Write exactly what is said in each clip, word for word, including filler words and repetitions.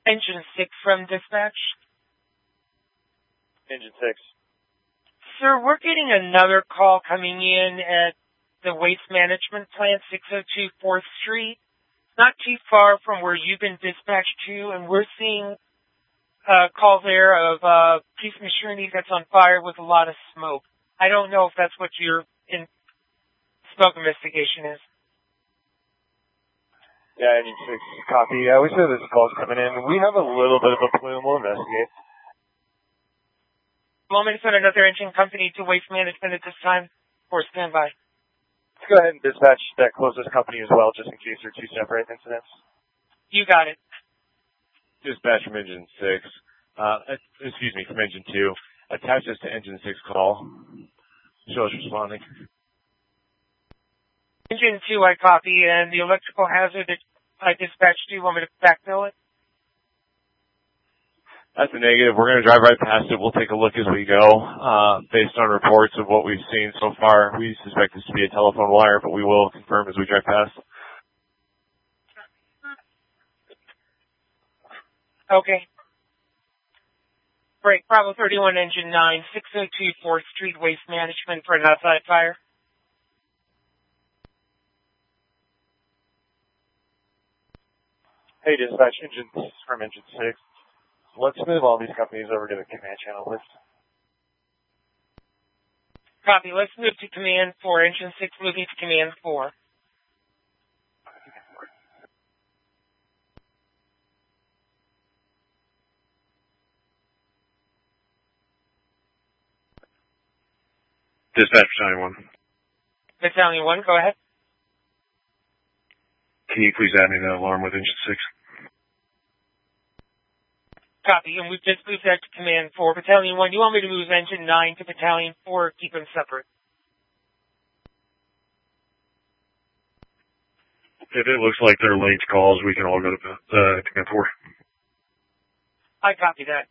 Engine six from dispatch. Engine six. Sir, we're getting another call coming in at the waste management plant, six oh two fourth Street. Not too far from where you've been dispatched to, and we're seeing a call there of a piece of machinery that's on fire with a lot of smoke. I don't know if that's what your in smoke investigation is. Yeah, Engine six, copy. Yeah, we said this call's coming in. We have a little bit of a plume. We'll investigate. Want me to send another engine company to waste management at this time, or stand by? Let's go ahead and dispatch that closest company as well, just in case they're two separate incidents. You got it. Dispatch from Engine six. Uh, excuse me, from Engine two. Attach this to Engine six call. Show us responding. Engine two, I copy, and the electrical hazard that I dispatched to, you want me to backfill it? That's a negative. We're going to drive right past it. We'll take a look as we go. Uh, based on reports of what we've seen so far, we suspect this to be a telephone wire, but we will confirm as we drive past. Okay. Break, Bravo thirty-one, Engine nine, six oh two fourth Street, Waste Management for an outside fire. Hey, dispatch, Engine from Engine six. Let's move all these companies over to the command channel list. Copy. Let's move to Command four. Engine six moving to Command four. Dispatch Battalion one. Battalion one, go ahead. Can you please add me the alarm with Engine six? Copy, and we've just moved that to Command four. Battalion one, you want me to move Engine nine to Battalion four or keep them separate? If it looks like they're linked calls, we can all go to uh, Command four. I copy that.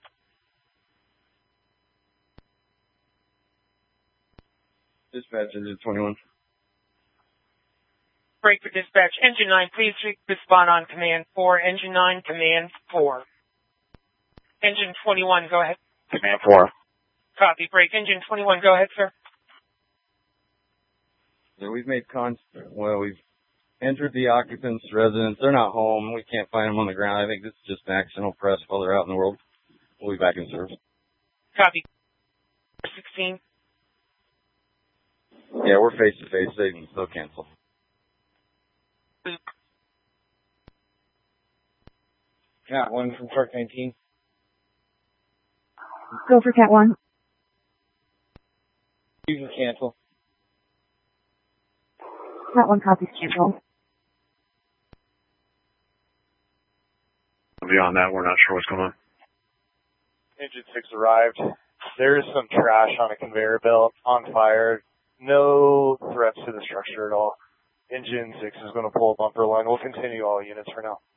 Dispatch Engine twenty-one. Break for dispatch. Engine nine, please respond on Command four. Engine nine, Command four. Engine twenty-one, go ahead. Command four. Copy. Break. Engine twenty-one, go ahead, sir. So we've made con. Well, we've entered the occupants' residence. They're not home. We can't find them on the ground. I think this is just an accidental press while they're out in the world. We'll be back in service. Copy. sixteen. Yeah, we're face to face. They can still cancel. Cat one from Truck nineteen. Go for Cat one. You can cancel. Cat one copies cancel. Beyond that, we're not sure what's going on. Engine six arrived. There is some trash on a conveyor belt on fire. No threats to the structure at all. Engine six is going to pull a bumper line. We'll continue all units for now.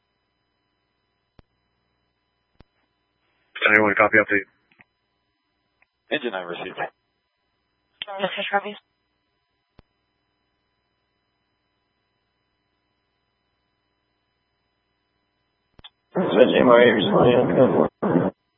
Anyone copy update? Engine nine received. Copy. Engine nine responding on command four.